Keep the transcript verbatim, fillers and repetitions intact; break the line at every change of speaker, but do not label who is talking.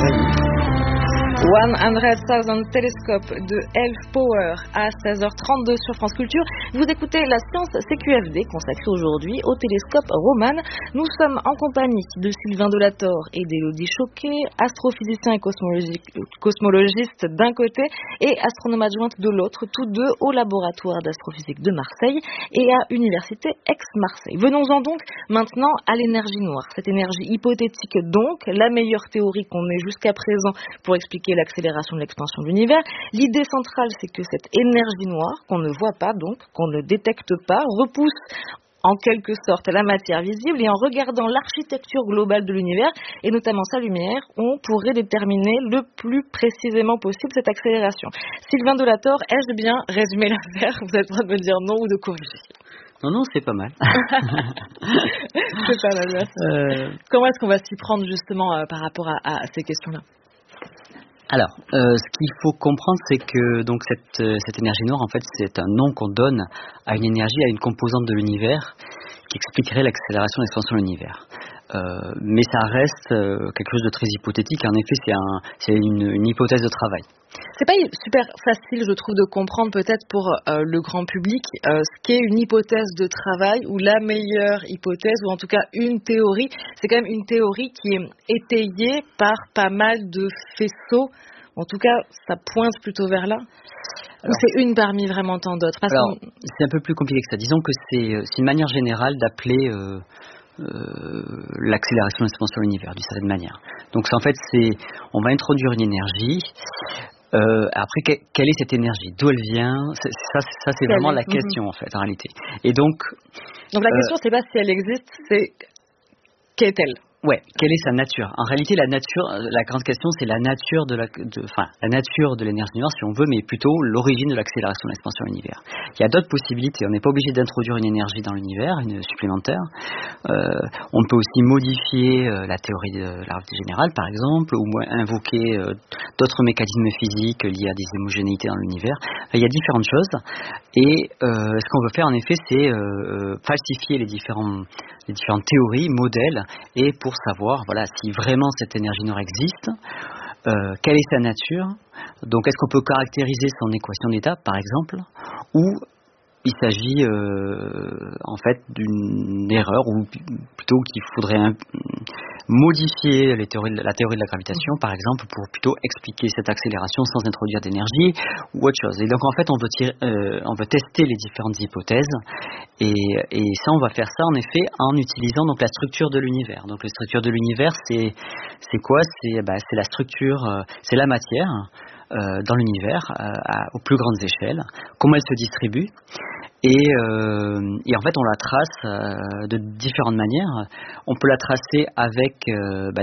voyez.
cent thousand Telescope de Elf Power à seize heures trente-deux sur France Culture. Vous écoutez la Science C Q F D consacrée aujourd'hui au télescope Roman. Nous sommes en compagnie de Sylvain Delator et d'Élodie Choquet, astrophysicien et cosmologiste d'un côté et astronome adjointe de l'autre, tous deux au laboratoire d'astrophysique de Marseille et à Université Aix-Marseille. Venons-en donc maintenant à l'énergie noire. Cette énergie hypothétique donc, la meilleure théorie qu'on ait jusqu'à présent pour expliquer l'accélération de l'expansion de l'univers. L'idée centrale, c'est que cette énergie noire, qu'on ne voit pas donc, qu'on ne détecte pas, repousse en quelque sorte la matière visible, et en regardant l'architecture globale de l'univers, et notamment sa lumière, on pourrait déterminer le plus précisément possible cette accélération. Sylvain Delator, ai-je bien résumé l'affaire? Vous êtes en train de me dire non ou de corriger?
Non, non, c'est pas mal.
C'est pas mal, merci. Euh... Comment est-ce qu'on va s'y prendre justement euh, par rapport à, à ces questions-là?
Alors, euh, ce qu'il faut comprendre, c'est que donc cette, euh, cette énergie noire, en fait, c'est un nom qu'on donne à une énergie, à une composante de l'univers qui expliquerait l'accélération et l'expansion de l'univers. Euh, mais ça reste euh, quelque chose de très hypothétique. En effet, c'est, un, c'est une, une hypothèse de travail.
C'est pas super facile, je trouve, de comprendre peut-être pour euh, le grand public euh, ce qu'est une hypothèse de travail ou la meilleure hypothèse, ou en tout cas une théorie. C'est quand même une théorie qui est étayée par pas mal de faisceaux. En tout cas, ça pointe plutôt vers là. Alors, ou c'est une parmi vraiment tant d'autres? Parce
alors, qu'on... c'est un peu plus compliqué que ça. Disons que c'est, c'est une manière générale d'appeler euh, euh, l'accélération et l'expansion de l'univers, d'une certaine manière. Donc, c'est, en fait, c'est, on va introduire une énergie. Euh, après, que, quelle est cette énergie? D'où elle vient? c'est, ça, ça, c'est vraiment la question, mm-hmm. en fait, en réalité. Et donc,
donc la euh, question, c'est pas si elle existe, c'est qu'est-elle?
Ouais, quelle est sa nature? En réalité, la nature, la grande question, c'est la nature de la, de, enfin, la nature de l'énergie noire, si on veut, mais plutôt l'origine de l'accélération de l'expansion de l'univers. Il y a d'autres possibilités. On n'est pas obligé d'introduire une énergie dans l'univers, une supplémentaire. Euh, on peut aussi modifier euh, la théorie de la relativité générale, par exemple, ou invoquer euh, d'autres mécanismes physiques liés à des homogénéités dans l'univers. Enfin, il y a différentes choses. Et euh, ce qu'on veut faire, en effet, c'est euh, falsifier les différents, les différentes théories, modèles, et pour savoir voilà, si vraiment cette énergie noire existe, euh, quelle est sa nature, donc est-ce qu'on peut caractériser son équation d'état, par exemple, ou il s'agit euh, en fait d'une erreur, ou plutôt qu'il faudrait un, modifier les théories, la théorie de la gravitation, par exemple, pour plutôt expliquer cette accélération sans introduire d'énergie ou autre chose. Et donc en fait, on veut, tirer, euh, on veut tester les différentes hypothèses, et, et ça, on va faire ça en effet en utilisant donc la structure de l'univers. Donc la structure de l'univers, c'est c'est quoi? C'est bah, c'est la structure, euh, c'est la matière euh, dans l'univers euh, à, aux plus grandes échelles. Comment elle se distribue? Et, euh, et en fait, on la trace euh, de différentes manières. On peut la tracer avec euh, bah,